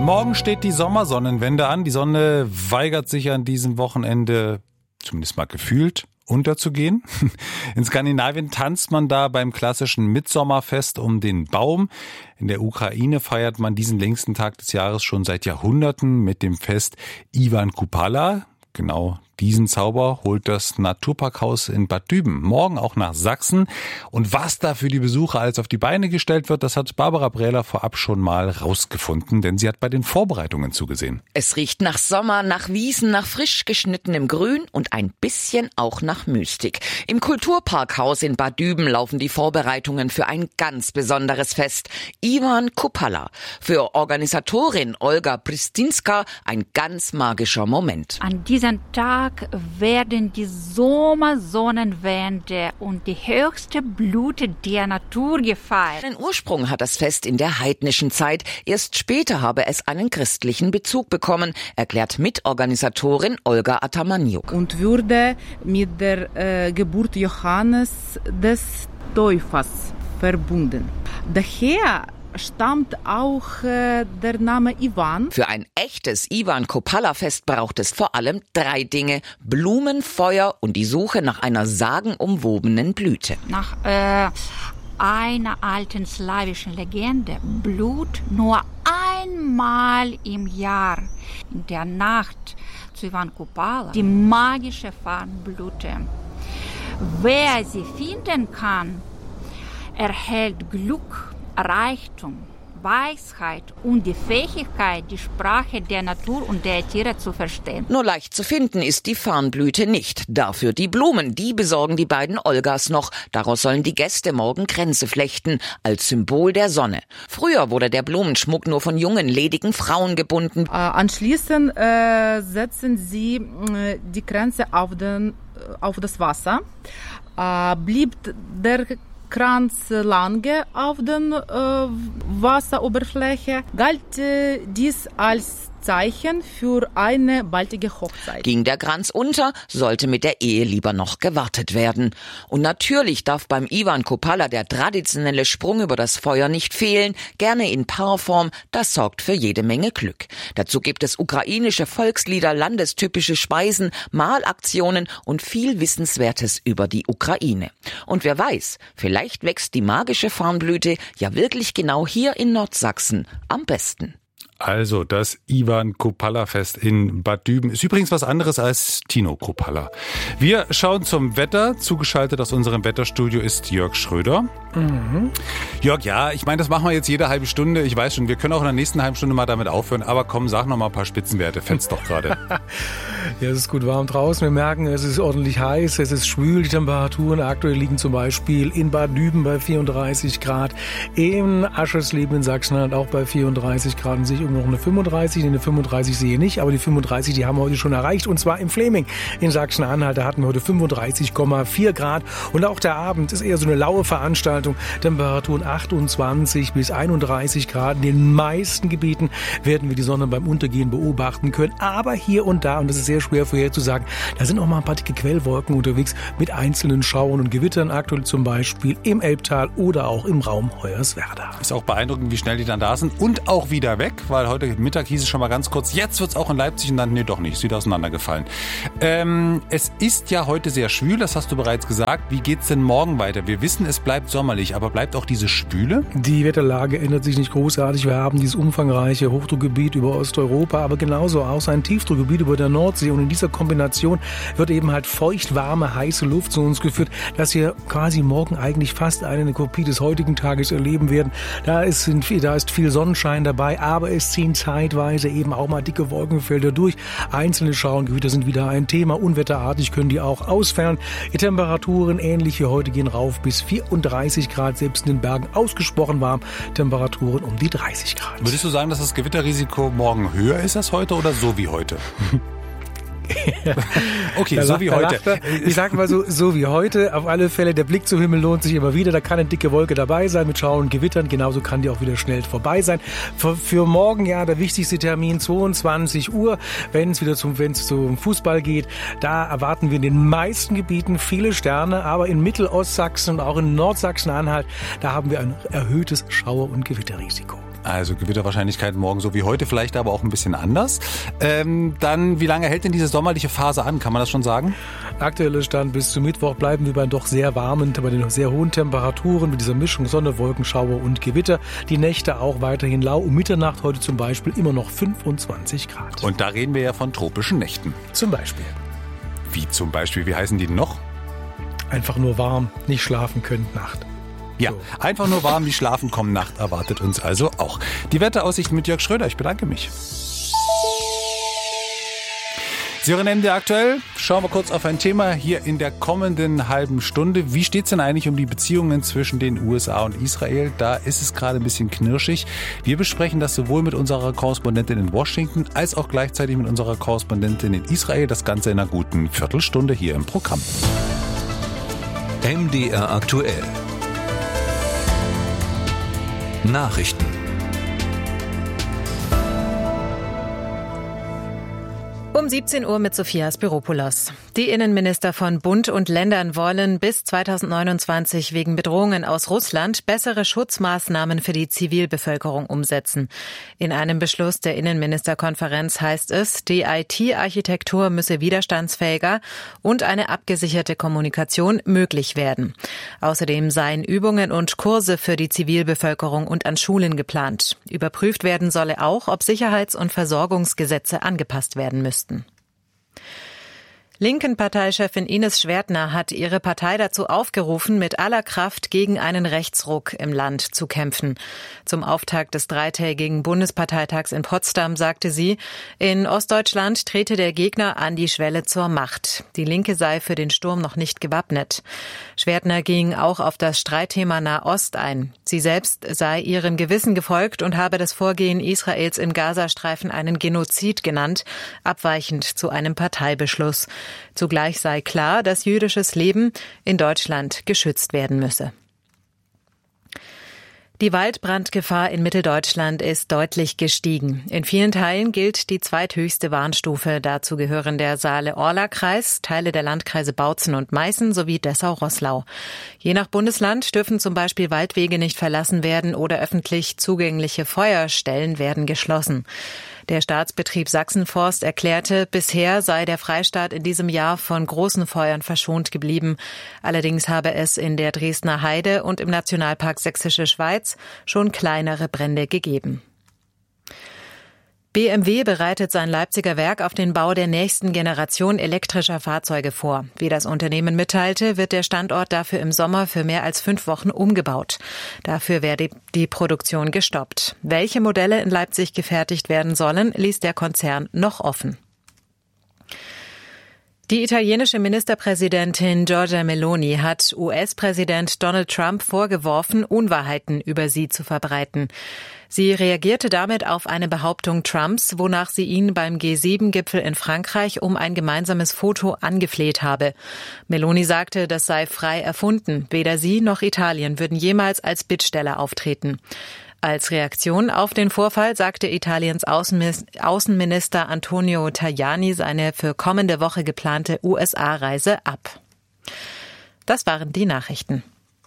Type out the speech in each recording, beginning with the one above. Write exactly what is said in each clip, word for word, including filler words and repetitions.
Morgen steht die Sommersonnenwende an. Die Sonne weigert sich an diesem Wochenende, zumindest mal gefühlt, unterzugehen. In Skandinavien tanzt man da beim klassischen Mitsommerfest um den Baum. In der Ukraine feiert man diesen längsten Tag des Jahres schon seit Jahrhunderten mit dem Fest Ivan Kupala. Genau diesen Zauber holt das Naturparkhaus in Bad Düben morgen auch nach Sachsen. Und was da für die Besucher alles auf die Beine gestellt wird, das hat Barbara Brähler vorab schon mal rausgefunden, denn sie hat bei den Vorbereitungen zugesehen. Es riecht nach Sommer, nach Wiesen, nach frisch geschnittenem Grün und ein bisschen auch nach Mystik. Im Kulturparkhaus in Bad Düben laufen die Vorbereitungen für ein ganz besonderes Fest. Ivan Kupala. Für Organisatorin Olga Pristinska ein ganz magischer Moment. An diesem Tag werden die Sommersonnenwende und die höchste Blüte der Natur gefeiert. Einen Ursprung hat das Fest in der heidnischen Zeit. Erst später habe es einen christlichen Bezug bekommen, erklärt Mitorganisatorin Olga Atamaniuk. Und wurde mit der äh, Geburt Johannes des Täufers verbunden. Daher stammt auch äh, der Name Ivan. Für ein echtes Ivan Kupala-Fest braucht es vor allem drei Dinge: Blumen, Feuer und die Suche nach einer sagenumwobenen Blüte. Nach äh, einer alten slawischen Legende blüht nur einmal im Jahr, in der Nacht zu Ivan Kupala, die magische Farnblüte. Wer sie finden kann, erhält Glück, Reichtum, Weisheit und die Fähigkeit, die Sprache der Natur und der Tiere zu verstehen. Nur leicht zu finden ist die Farnblüte nicht. Dafür die Blumen, die besorgen die beiden Olgas noch. Daraus sollen die Gäste morgen Kränze flechten, als Symbol der Sonne. Früher wurde der Blumenschmuck nur von jungen, ledigen Frauen gebunden. Äh, anschließend äh, setzen sie äh, die Kränze auf, den, auf das Wasser. Äh, blieb der Kranz lange auf der äh, Wasseroberfläche, galt äh, dies als Zeichen für eine baldige Hochzeit. Ging der Kranz unter, sollte mit der Ehe lieber noch gewartet werden. Und natürlich darf beim Ivan Kupala der traditionelle Sprung über das Feuer nicht fehlen, gerne in Paarform, das sorgt für jede Menge Glück. Dazu gibt es ukrainische Volkslieder, landestypische Speisen, Malaktionen und viel Wissenswertes über die Ukraine. Und wer weiß, vielleicht wächst die magische Farnblüte ja wirklich genau hier in Nordsachsen am besten. Also das Ivan Kupala-Fest in Bad Düben ist übrigens was anderes als Tino Kupala. Wir schauen zum Wetter. Zugeschaltet aus unserem Wetterstudio ist Jörg Schröder. Mhm. Jörg, ja, ich meine, das machen wir jetzt jede halbe Stunde. Ich weiß schon, wir können auch in der nächsten halben Stunde mal damit aufhören. Aber komm, sag noch mal ein paar Spitzenwerte. Fetzt doch gerade. Ja, es ist gut warm draußen. Wir merken, es ist ordentlich heiß, es ist schwül. Die Temperaturen aktuell liegen zum Beispiel in Bad Düben bei vierunddreißig Grad. In Aschersleben in Sachsen-Anhalt auch bei vierunddreißig Grad. Und sich um noch eine fünfunddreißig, eine fünfunddreißig sehe ich nicht, aber die fünfunddreißig, die haben wir heute schon erreicht, und zwar in Fleming in Sachsen-Anhalt, da hatten wir heute fünfunddreißig Komma vier Grad, und auch der Abend ist eher so eine laue Veranstaltung, Temperaturen achtundzwanzig bis einunddreißig Grad, in den meisten Gebieten werden wir die Sonne beim Untergehen beobachten können, aber hier und da, und das ist sehr schwer vorherzusagen, da sind auch mal ein paar dicke Quellwolken unterwegs mit einzelnen Schauern und Gewittern, aktuell zum Beispiel im Elbtal oder auch im Raum Hoyerswerda. Ist auch beeindruckend, wie schnell die dann da sind und auch wieder weg, weil heute Mittag hieß es schon mal ganz kurz, jetzt wird es auch in Leipzig, und dann, nee, doch nicht, ist wieder auseinandergefallen. Ähm, es ist ja heute sehr schwül, das hast du bereits gesagt. Wie geht's denn morgen weiter? Wir wissen, es bleibt sommerlich, aber bleibt auch diese Schwüle? Die Wetterlage ändert sich nicht großartig. Wir haben dieses umfangreiche Hochdruckgebiet über Osteuropa, aber genauso auch sein Tiefdruckgebiet über der Nordsee, und in dieser Kombination wird eben halt feucht, warme, heiße Luft zu uns geführt, dass wir quasi morgen eigentlich fast eine Kopie des heutigen Tages erleben werden. Da ist, sind, da ist viel Sonnenschein dabei, aber es ziehen zeitweise eben auch mal dicke Wolkenfelder durch. Einzelne Schauengewitter sind wieder ein Thema. Unwetterartig können die auch ausfallen. Die Temperaturen ähnlich wie heute gehen rauf bis vierunddreißig Grad, selbst in den Bergen ausgesprochen warm. Temperaturen um die dreißig Grad. Würdest du sagen, dass das Gewitterrisiko morgen höher ist als heute oder so wie heute? Okay, da so lacht, wie heute. Ich sag mal so, so wie heute. Auf alle Fälle, der Blick zum Himmel lohnt sich immer wieder. Da kann eine dicke Wolke dabei sein mit Schauern und Gewittern. Genauso kann die auch wieder schnell vorbei sein. Für, für morgen ja der wichtigste Termin, zweiundzwanzig Uhr, wenn es wieder zum, wenn es zum Fußball geht. Da erwarten wir in den meisten Gebieten viele Sterne, aber in Mittelostsachsen und auch in Nordsachsen-Anhalt, da haben wir ein erhöhtes Schauer- und Gewitterrisiko. Also Gewitterwahrscheinlichkeit morgen so wie heute, vielleicht aber auch ein bisschen anders. Ähm, dann, wie lange hält denn diese sommerliche Phase an? Kann man das schon sagen? Aktueller Stand bis zum Mittwoch bleiben wir bei doch sehr warmen, bei den sehr hohen Temperaturen mit dieser Mischung Sonne, Wolkenschauer und Gewitter. Die Nächte auch weiterhin lau. Um Mitternacht heute zum Beispiel immer noch fünfundzwanzig Grad. Und da reden wir ja von tropischen Nächten. Zum Beispiel. Wie zum Beispiel? Wie heißen die noch? Einfach nur warm, nicht schlafen können Nacht. Ja, so. Einfach nur warm, wie schlafen kommen Nacht erwartet uns also auch. Die Wetteraussichten mit Jörg Schröder. Ich bedanke mich. Sie hören M D R aktuell. Schauen wir kurz auf ein Thema hier in der kommenden halben Stunde. Wie steht es denn eigentlich um die Beziehungen zwischen den U S A und Israel? Da ist es gerade ein bisschen knirschig. Wir besprechen das sowohl mit unserer Korrespondentin in Washington als auch gleichzeitig mit unserer Korrespondentin in Israel. Das Ganze in einer guten Viertelstunde hier im Programm. M D R aktuell. Nachrichten. Um siebzehn Uhr mit Sophia Spiropoulos. Die Innenminister von Bund und Ländern wollen bis zweitausendneunundzwanzig wegen Bedrohungen aus Russland bessere Schutzmaßnahmen für die Zivilbevölkerung umsetzen. In einem Beschluss der Innenministerkonferenz heißt es, die I T-Architektur müsse widerstandsfähiger und eine abgesicherte Kommunikation möglich werden. Außerdem seien Übungen und Kurse für die Zivilbevölkerung und an Schulen geplant. Überprüft werden solle auch, ob Sicherheits- und Versorgungsgesetze angepasst werden müssten. Linken-Parteichefin Ines Schwertner hat ihre Partei dazu aufgerufen, mit aller Kraft gegen einen Rechtsruck im Land zu kämpfen. Zum Auftakt des dreitägigen Bundesparteitags in Potsdam sagte sie, in Ostdeutschland trete der Gegner an die Schwelle zur Macht. Die Linke sei für den Sturm noch nicht gewappnet. Schwertner ging auch auf das Streitthema Nahost ein. Sie selbst sei ihrem Gewissen gefolgt und habe das Vorgehen Israels im Gazastreifen einen Genozid genannt, abweichend zu einem Parteibeschluss. Zugleich sei klar, dass jüdisches Leben in Deutschland geschützt werden müsse. Die Waldbrandgefahr in Mitteldeutschland ist deutlich gestiegen. In vielen Teilen gilt die zweithöchste Warnstufe. Dazu gehören der Saale-Orla-Kreis, Teile der Landkreise Bautzen und Meißen sowie Dessau-Roßlau. Je nach Bundesland dürfen zum Beispiel Waldwege nicht verlassen werden oder öffentlich zugängliche Feuerstellen werden geschlossen. Der Staatsbetrieb Sachsenforst erklärte, bisher sei der Freistaat in diesem Jahr von großen Feuern verschont geblieben. Allerdings habe es in der Dresdner Heide und im Nationalpark Sächsische Schweiz schon kleinere Brände gegeben. B M W bereitet sein Leipziger Werk auf den Bau der nächsten Generation elektrischer Fahrzeuge vor. Wie das Unternehmen mitteilte, wird der Standort dafür im Sommer für mehr als fünf Wochen umgebaut. Dafür werde die Produktion gestoppt. Welche Modelle in Leipzig gefertigt werden sollen, ließ der Konzern noch offen. Die italienische Ministerpräsidentin Giorgia Meloni hat U S-Präsident Donald Trump vorgeworfen, Unwahrheiten über sie zu verbreiten. Sie reagierte damit auf eine Behauptung Trumps, wonach sie ihn beim G sieben Gipfel in Frankreich um ein gemeinsames Foto angefleht habe. Meloni sagte, das sei frei erfunden. Weder sie noch Italien würden jemals als Bittsteller auftreten. Als Reaktion auf den Vorfall sagte Italiens Außenminister Antonio Tajani seine für kommende Woche geplante U S A-Reise ab. Das waren die Nachrichten.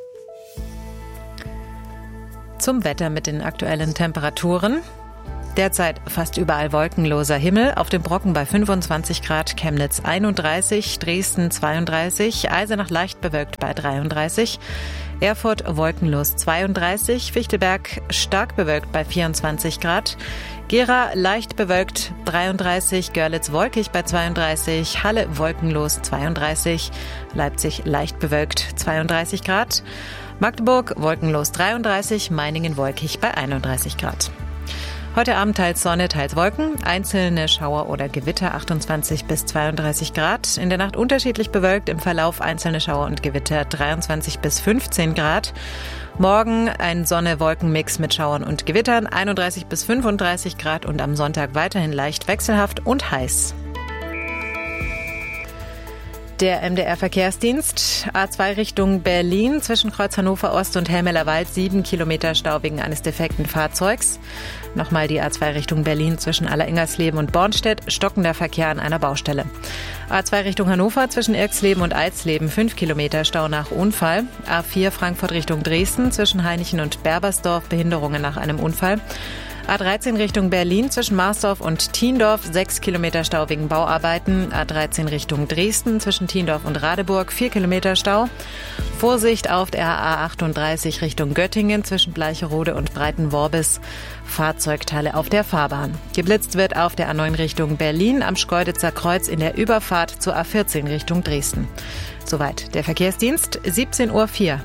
Zum Wetter mit den aktuellen Temperaturen. Derzeit fast überall wolkenloser Himmel, auf dem Brocken bei fünfundzwanzig Grad, Chemnitz einunddreißig, Dresden zweiunddreißig, Eisenach leicht bewölkt bei dreiunddreißig, Erfurt wolkenlos zweiunddreißig, Fichtelberg stark bewölkt bei vierundzwanzig Grad, Gera leicht bewölkt dreiunddreißig, Görlitz wolkig bei zweiunddreißig, Halle wolkenlos zweiunddreißig, Leipzig leicht bewölkt zweiunddreißig Grad, Magdeburg wolkenlos dreiunddreißig, Meiningen wolkig bei einunddreißig Grad. Heute Abend teils Sonne, teils Wolken, einzelne Schauer oder Gewitter achtundzwanzig bis zweiunddreißig Grad. In der Nacht unterschiedlich bewölkt, im Verlauf einzelne Schauer und Gewitter dreiundzwanzig bis fünfzehn Grad. Morgen ein Sonne-Wolken-Mix mit Schauern und Gewittern, einunddreißig bis fünfunddreißig Grad und am Sonntag weiterhin leicht wechselhaft und heiß. Der M D R-Verkehrsdienst, A zwei Richtung Berlin, zwischen Kreuz Hannover Ost und Helmeler Wald, sieben Kilometer Stau wegen eines defekten Fahrzeugs. Nochmal die A zwei Richtung Berlin zwischen Allerengersleben und Bornstedt, stockender Verkehr an einer Baustelle. A zwei Richtung Hannover zwischen Irksleben und Eisleben, fünf Kilometer Stau nach Unfall. A vier Frankfurt Richtung Dresden zwischen Hainichen und Berbersdorf, Behinderungen nach einem Unfall. A dreizehn Richtung Berlin zwischen Marsdorf und Thiendorf, sechs Kilometer Stau wegen Bauarbeiten. A dreizehn Richtung Dresden zwischen Thiendorf und Radeburg, vier Kilometer Stau. Vorsicht auf der A achtunddreißig Richtung Göttingen zwischen Bleicherode und Breitenworbis. Fahrzeugteile auf der Fahrbahn. Geblitzt wird auf der A neun Richtung Berlin am Schkeuditzer Kreuz in der Überfahrt zur A vierzehn Richtung Dresden. Soweit der Verkehrsdienst, siebzehn Uhr vier.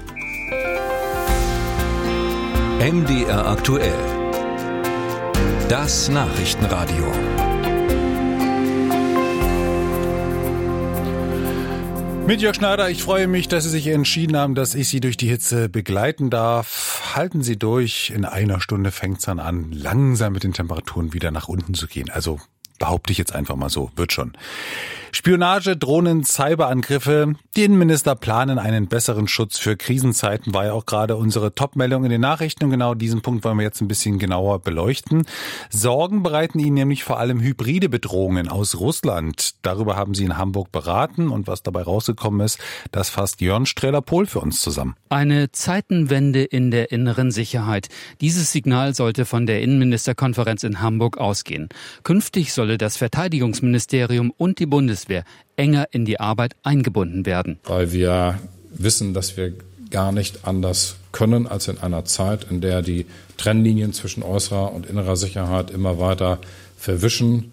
M D R aktuell. Das Nachrichtenradio. Mit Jörg Schneider, ich freue mich, dass Sie sich entschieden haben, dass ich Sie durch die Hitze begleiten darf. Halten Sie durch, in einer Stunde fängt es dann an, langsam mit den Temperaturen wieder nach unten zu gehen. Also behaupte ich jetzt einfach mal so, wird schon. Spionage, Drohnen, Cyberangriffe. Die Innenminister planen einen besseren Schutz für Krisenzeiten, war ja auch gerade unsere Top-Meldung in den Nachrichten. Und genau diesen Punkt wollen wir jetzt ein bisschen genauer beleuchten. Sorgen bereiten Ihnen nämlich vor allem hybride Bedrohungen aus Russland. Darüber haben Sie in Hamburg beraten und was dabei rausgekommen ist, das fasst Jörn Streeler-Pohl für uns zusammen. Eine Zeitenwende in der inneren Sicherheit. Dieses Signal sollte von der Innenministerkonferenz in Hamburg ausgehen. Künftig solle das Verteidigungsministerium und die Bundeswehr enger in die Arbeit eingebunden werden. Weil wir wissen, dass wir gar nicht anders können als in einer Zeit, in der die Trennlinien zwischen äußerer und innerer Sicherheit immer weiter verwischen,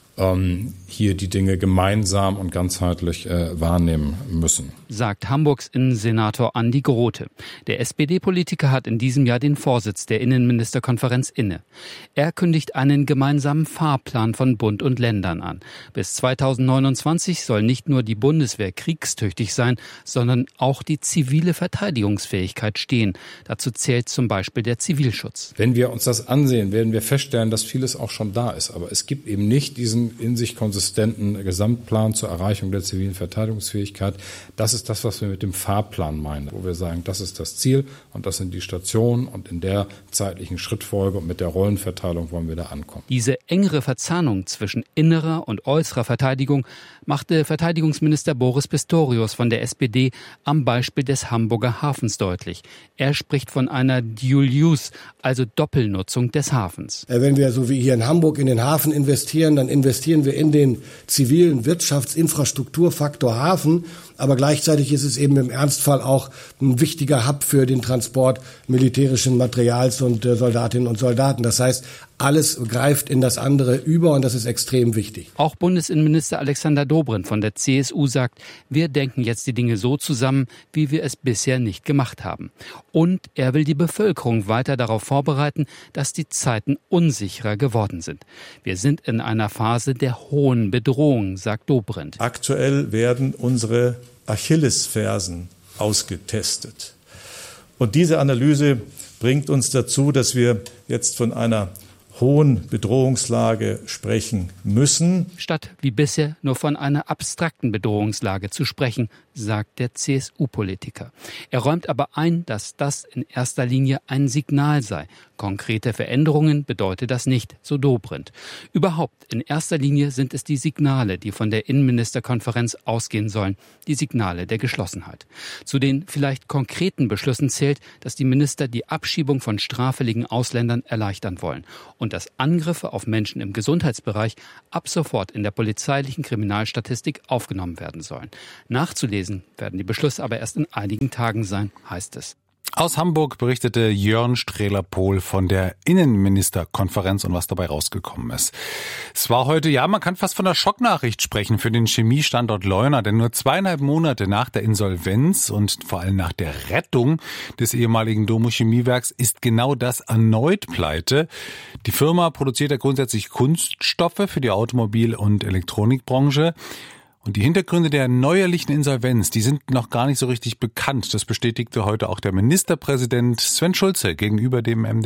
ähm, hier die Dinge gemeinsam und ganzheitlich äh, wahrnehmen müssen. Sagt Hamburgs Innensenator Andi Grote. Der S P D-Politiker hat in diesem Jahr den Vorsitz der Innenministerkonferenz inne. Er kündigt einen gemeinsamen Fahrplan von Bund und Ländern an. Bis zweitausendneunundzwanzig soll nicht nur die Bundeswehr kriegstüchtig sein, sondern auch die zivile Verteidigungsfähigkeit stehen. Dazu zählt zum Beispiel der Zivilschutz. Wenn wir uns das ansehen, werden wir feststellen, dass vieles auch schon da ist. Aber es gibt eben nicht diesen in sich konsistenten Gesamtplan zur Erreichung der zivilen Verteidigungsfähigkeit. Das ist das, was wir mit dem Fahrplan meinen, wo wir sagen, das ist das Ziel und das sind die Stationen und in der zeitlichen Schrittfolge und mit der Rollenverteilung wollen wir da ankommen. Diese engere Verzahnung zwischen innerer und äußerer Verteidigung machte Verteidigungsminister Boris Pistorius von der S P D am Beispiel des Hamburger Hafens deutlich. Er spricht von einer Dual Use, also Doppelnutzung des Hafens. Wenn wir so wie hier in Hamburg in den Hafen investieren, dann investieren wir in den zivilen Wirtschaftsinfrastrukturfaktor Hafen. Aber gleichzeitig ist es eben im Ernstfall auch ein wichtiger Hub für den Transport militärischen Materials und äh, Soldatinnen und Soldaten. Das heißt, alles greift in das andere über und das ist extrem wichtig. Auch Bundesinnenminister Alexander Dobrindt von der C S U sagt, wir denken jetzt die Dinge so zusammen, wie wir es bisher nicht gemacht haben. Und er will die Bevölkerung weiter darauf vorbereiten, dass die Zeiten unsicherer geworden sind. Wir sind in einer Phase der hohen Bedrohung, sagt Dobrindt. Aktuell werden unsere Achillesfersen ausgetestet. Und diese Analyse bringt uns dazu, dass wir jetzt von einer hohen Bedrohungslage sprechen müssen. Statt wie bisher nur von einer abstrakten Bedrohungslage zu sprechen, sagt der C S U-Politiker. Er räumt aber ein, dass das in erster Linie ein Signal sei. Konkrete Veränderungen bedeutet das nicht, so Dobrindt. Überhaupt, in erster Linie sind es die Signale, die von der Innenministerkonferenz ausgehen sollen, die Signale der Geschlossenheit. Zu den vielleicht konkreten Beschlüssen zählt, dass die Minister die Abschiebung von straffälligen Ausländern erleichtern wollen und dass Angriffe auf Menschen im Gesundheitsbereich ab sofort in der polizeilichen Kriminalstatistik aufgenommen werden sollen. Nachzulesen werden die Beschlüsse aber erst in einigen Tagen sein, heißt es. Aus Hamburg berichtete Jörn Streeler-Pohl von der Innenministerkonferenz und was dabei rausgekommen ist. Es war heute, ja, man kann fast von einer Schocknachricht sprechen für den Chemiestandort Leuna, denn nur zweieinhalb Monate nach der Insolvenz und vor allem nach der Rettung des ehemaligen Domo Chemiewerks ist genau das erneut pleite. Die Firma produziert ja grundsätzlich Kunststoffe für die Automobil- und Elektronikbranche. Und die Hintergründe der neuerlichen Insolvenz, die sind noch gar nicht so richtig bekannt. Das bestätigte heute auch der Ministerpräsident Sven Schulze gegenüber dem M D R.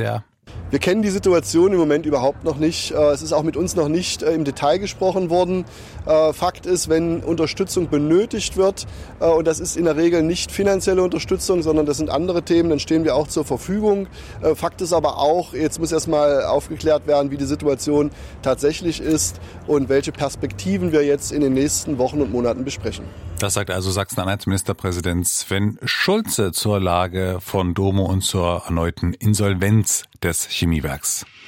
Wir kennen die Situation im Moment überhaupt noch nicht. Es ist auch mit uns noch nicht im Detail gesprochen worden. Fakt ist, wenn Unterstützung benötigt wird, und das ist in der Regel nicht finanzielle Unterstützung, sondern das sind andere Themen, dann stehen wir auch zur Verfügung. Fakt ist aber auch, jetzt muss erstmal aufgeklärt werden, wie die Situation tatsächlich ist und welche Perspektiven wir jetzt in den nächsten Wochen und Monaten besprechen. Das sagt also Sachsen-Anhalt-Ministerpräsident Sven Schulze zur Lage von Domo und zur erneuten Insolvenz des Chemiewerks.